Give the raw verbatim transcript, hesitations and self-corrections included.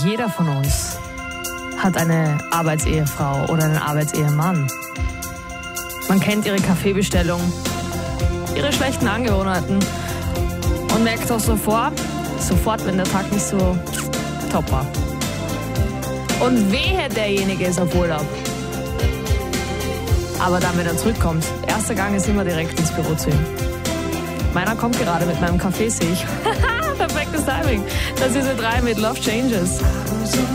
Jeder von uns hat eine Arbeitsehefrau oder einen Arbeitsehemann. Man kennt ihre Kaffeebestellung, ihre schlechten Angewohnheiten und merkt auch sofort, sofort, wenn der Tag nicht so top war. Und wehe, derjenige ist auf Urlaub. Aber dann, wenn er zurückkommt, erster Gang ist immer direkt ins Büro zu ihm. Meiner kommt gerade mit meinem Kaffee, sehe ich. Perfektes Timing. Das ist diese drei mit Love Changes.